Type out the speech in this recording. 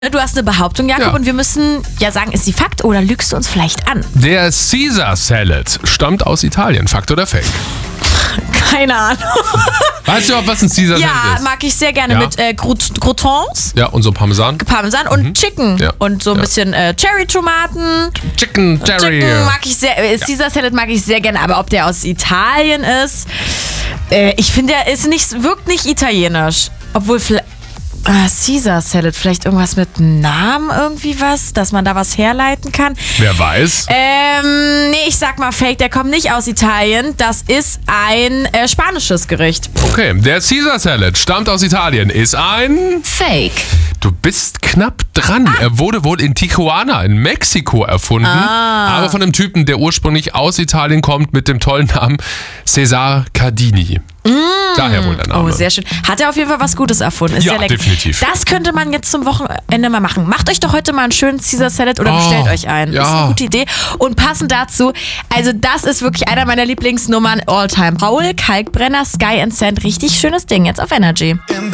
Du hast eine Behauptung, Jakob, Ja. und wir müssen ja sagen, ist sie Fakt oder lügst du uns vielleicht an? Der Caesar Salad stammt aus Italien. Fakt oder Fake? Keine Ahnung. Weißt du auch, was ein Caesar Salad Ja, ist? mag ich sehr gerne Ja. mit Croutons, Ja, und so Parmesan. Parmesan und Chicken. Ja. Und so ein bisschen Cherry-Tomaten. Chicken Cherry. Chicken mag ich sehr, Caesar Salad mag ich sehr gerne, aber ob der aus Italien ist, ich finde, er ist wirkt nicht italienisch. Obwohl, Caesar Salad, vielleicht irgendwas mit Namen irgendwie was, dass man da was herleiten kann. Wer weiß? Nee, ich sag mal Fake, der kommt nicht aus Italien. Das ist ein spanisches Gericht. Okay, der Caesar Salad stammt aus Italien. Ist ein... Fake. Du bist knapp dran. Er wurde wohl in Tijuana in Mexiko erfunden. Aber von einem Typen, der ursprünglich aus Italien kommt, mit dem tollen Namen Cesar Cardini. Daher wohl der Name. Oh, sehr schön. Hat er auf jeden Fall was Gutes erfunden. Ist Ja, sehr lecker. definitiv. Das könnte man jetzt zum Wochenende mal machen. Macht euch doch heute mal einen schönen Caesar Salad oder bestellt euch einen. ja. Ist eine gute Idee. Und passend dazu, also das ist wirklich einer meiner Lieblingsnummern all time. Raoul Kalkbrenner, Sky and Sand. Richtig schönes Ding jetzt auf Energy.